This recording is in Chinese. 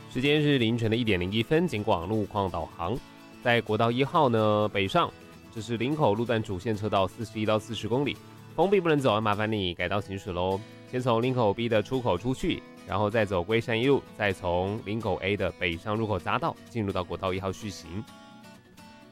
时间是凌晨的1:01，经过网路况导航，在国道1号呢北上，这是林口路段主线车道41到40公里，封闭不能走，麻烦你改道行驶喽。先从林口 B 的出口出去，然后再走龟山一路，再从林口 A 的北上入口匝道进入到国道1号续行。